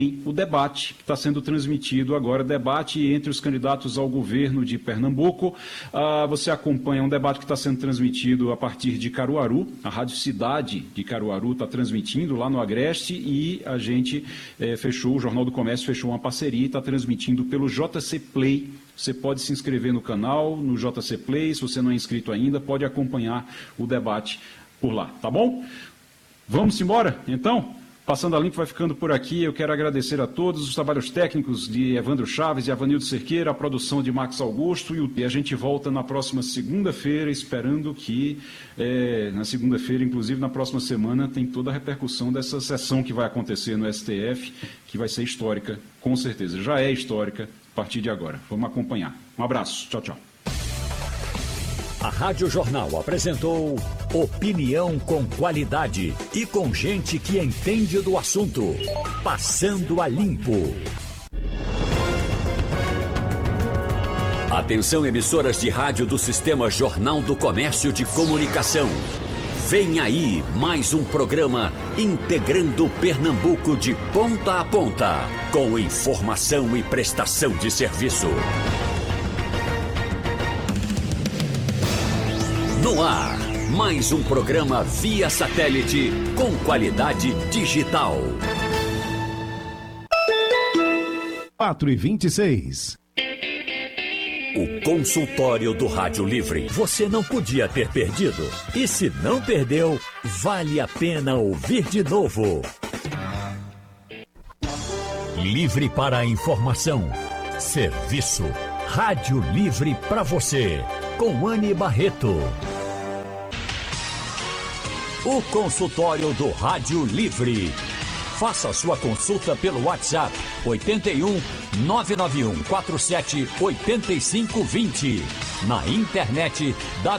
o debate que está sendo transmitido agora, debate entre os candidatos ao governo de Pernambuco. Você acompanha um debate que está sendo transmitido a partir de Caruaru, a Rádio Cidade de Caruaru está transmitindo lá no Agreste e a gente o Jornal do Comércio fechou uma parceria e está transmitindo pelo JC Play. Você pode se inscrever no canal, no JC Play, se você não é inscrito ainda, pode acompanhar o debate por lá, tá bom? Vamos embora, então? Passando a Limpo vai ficando por aqui. Eu quero agradecer a todos os trabalhos técnicos de Evandro Chaves e Avanildo Cerqueira, a produção de Max Augusto, e a gente volta na próxima segunda-feira, esperando que na segunda-feira, inclusive na próxima semana, tem toda a repercussão dessa sessão que vai acontecer no STF, que vai ser histórica, com certeza. Já é histórica a partir de agora. Vamos acompanhar. Um abraço. Tchau, tchau. A Rádio Jornal apresentou opinião com qualidade e com gente que entende do assunto. Passando a Limpo. Atenção, emissoras de rádio do Sistema Jornal do Comércio de Comunicação. Vem aí mais um programa integrando Pernambuco de ponta a ponta, com informação e prestação de serviço. No ar, mais um programa via satélite com qualidade digital. 4h26. O consultório do Rádio Livre. Você não podia ter perdido. E se não perdeu, vale a pena ouvir de novo. Livre para a informação. Serviço. Rádio Livre para você. Com Anne Barreto. O consultório do Rádio Livre. Faça sua consulta pelo WhatsApp 81 991 47 8520. Na internet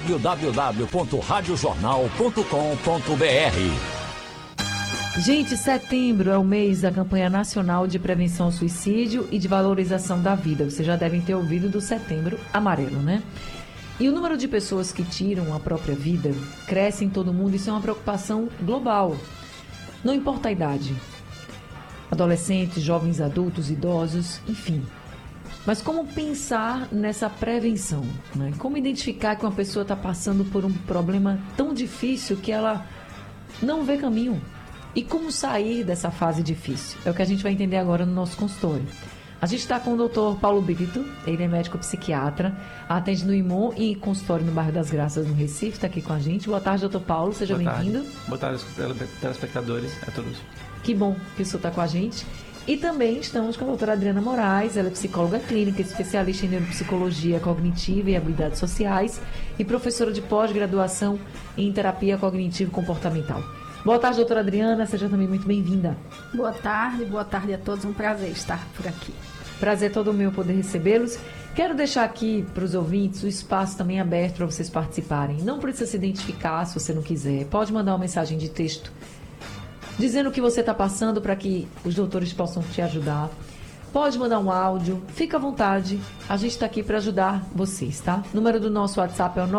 www.radiojornal.com.br. Gente, setembro é o mês da campanha nacional de prevenção ao suicídio e de valorização da vida. Vocês já devem ter ouvido do Setembro Amarelo, né? E o número de pessoas que tiram a própria vida cresce em todo mundo. Isso é uma preocupação global. Não importa a idade. Adolescentes, jovens, adultos, idosos, enfim. Mas como pensar nessa prevenção? Né? Como identificar que uma pessoa está passando por um problema tão difícil que ela não vê caminho? E como sair dessa fase difícil? É o que a gente vai entender agora no nosso consultório. A gente está com o Dr. Paulo Brito, ele é médico psiquiatra, atende no IMON e consultório no bairro das Graças, no Recife, está aqui com a gente. Boa tarde, Dr. Paulo, seja bem-vindo. Boa tarde, telespectadores, a todos. Que bom que o senhor está com a gente. E também estamos com a doutora Adriana Moraes, ela é psicóloga clínica, especialista em neuropsicologia cognitiva e habilidades sociais e professora de pós-graduação em terapia cognitivo-comportamental. Boa tarde, doutora Adriana, seja também muito bem-vinda. Boa tarde a todos, um prazer estar por aqui. Prazer todo meu poder recebê-los. Quero deixar aqui para os ouvintes o espaço também aberto para vocês participarem. Não precisa se identificar se você não quiser, pode mandar uma mensagem de texto dizendo o que você está passando para que os doutores possam te ajudar. Pode mandar um áudio, fica à vontade, a gente está aqui para ajudar vocês, tá? O número do nosso WhatsApp é o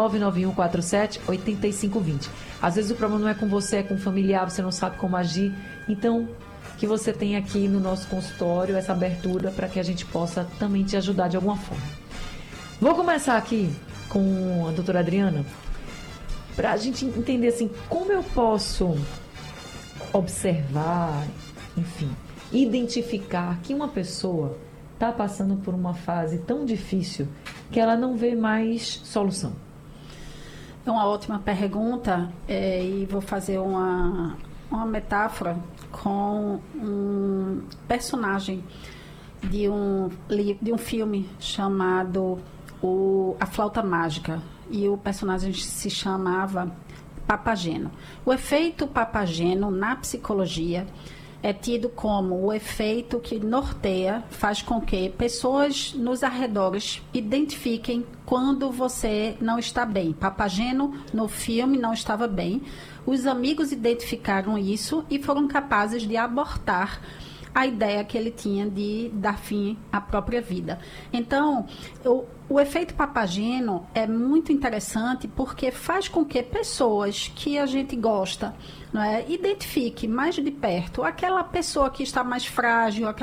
99147-8520. Às vezes o problema não é com você, é com o familiar, você não sabe como agir. Então, que você tenha aqui no nosso consultório essa abertura para que a gente possa também te ajudar de alguma forma. Vou começar aqui com a doutora Adriana, para a gente entender assim, como eu posso observar, enfim, identificar que uma pessoa está passando por uma fase tão difícil que ela não vê mais solução. É uma ótima pergunta e vou fazer uma metáfora com um personagem de um filme chamado A Flauta Mágica, e o personagem se chamava Papageno. O efeito Papageno na psicologia é tido como o efeito que norteia, faz com que pessoas nos arredores identifiquem quando você não está bem. Papageno, no filme, não estava bem. Os amigos identificaram isso e foram capazes de abortar a ideia que ele tinha de dar fim à própria vida. Então, o efeito Papageno é muito interessante porque faz com que pessoas que a gente gosta, não é, identifique mais de perto aquela pessoa que está mais frágil,